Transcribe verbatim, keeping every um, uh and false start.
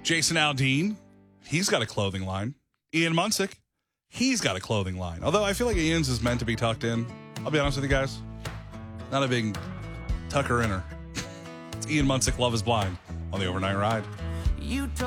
Jason Aldean, he's got a clothing line. Ian Munsick, he's got a clothing line. Although I feel like Ian's is meant to be tucked in. I'll be honest with you guys. Not a big tucker inner. It's Ian Munsick, Love is Blind on the Overnight Ride. You